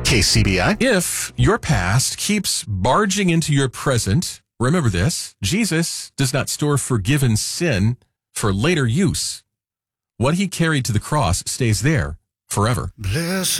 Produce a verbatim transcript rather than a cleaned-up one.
K C B I. If your past keeps barging into your present, remember this: Jesus does not store forgiven sin for later use. What he carried to the cross stays there forever. Blessed